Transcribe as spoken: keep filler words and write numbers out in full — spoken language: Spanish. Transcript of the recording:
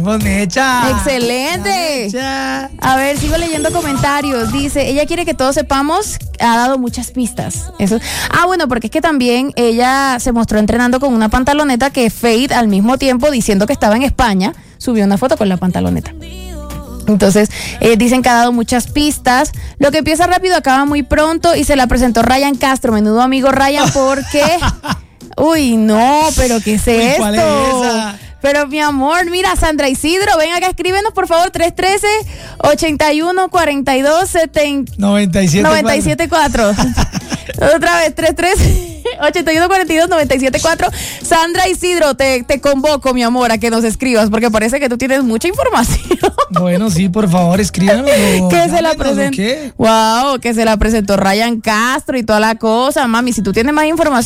Mecha. Excelente. Mecha. A ver, sigo leyendo comentarios. Dice, ella quiere que todos sepamos, ha dado muchas pistas. Eso. Ah, bueno, porque es que también ella se mostró entrenando con una pantaloneta que Fade, al mismo tiempo diciendo que estaba en España, subió una foto con la pantaloneta. Entonces, eh, dicen que ha dado muchas pistas. Lo que empieza rápido acaba muy pronto y se la presentó Ryan Castro, menudo amigo Ryan, porque... Uy, no, pero ¿qué es Uy, esto? ¿cuál es esa? Pero mi amor, mira, Sandra Isidro, ven acá, escríbenos por favor, tres uno tres, ocho uno, cuatro dos, setenta noventa y siete. noventa y siete cuatro. Otra vez, tres tres, ocho uno, cuatro dos, noventa y siete cuatro. Sandra Isidro, te, te convoco, mi amor, a que nos escribas, porque parece que tú tienes mucha información. Bueno, sí, por favor, escríbanos. Que se la presentó. Wow, que se la presentó Ryan Castro y toda la cosa. Mami, si tú tienes más información.